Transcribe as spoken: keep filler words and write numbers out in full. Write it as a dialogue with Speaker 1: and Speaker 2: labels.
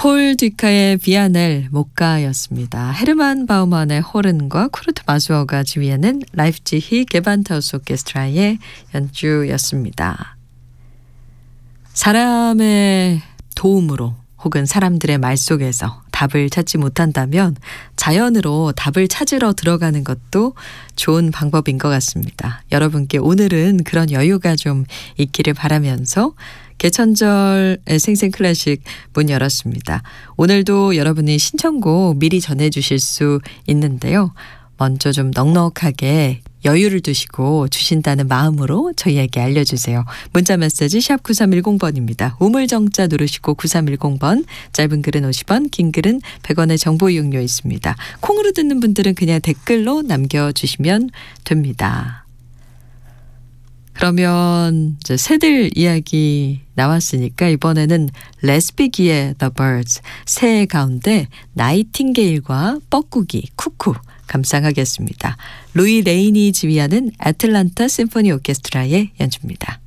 Speaker 1: 폴 듀카의 비아넬 목가였습니다. 헤르만 바우만의 호른과 쿠르트 마수어가 지휘하는 라이프치히 게반타우스 오케스트라의 연주였습니다. 사람의 도움으로 혹은 사람들의 말 속에서 답을 찾지 못한다면 자연으로 답을 찾으러 들어가는 것도 좋은 방법인 것 같습니다. 여러분께 오늘은 그런 여유가 좀 있기를 바라면서 개천절의 생생클래식 문 열었습니다. 오늘도 여러분이 신청곡 미리 전해주실 수 있는데요. 먼저 좀 넉넉하게 여유를 두시고 주신다는 마음으로 저희에게 알려주세요. 문자메시지 샵 구삼일공 번입니다. 우물정자 누르시고 구삼일공 번, 짧은 글은 오십 원, 긴 글은 백 원의 정보 이용료 있습니다. 콩으로 듣는 분들은 그냥 댓글로 남겨주시면 됩니다. 그러면 이제 새들 이야기 나왔으니까 이번에는 레스피기의 The Birds, 새 가운데 나이팅게일과 뻐꾸기, 쿠쿠 감상하겠습니다. 루이 레인이 지휘하는 애틀란타 심포니 오케스트라의 연주입니다.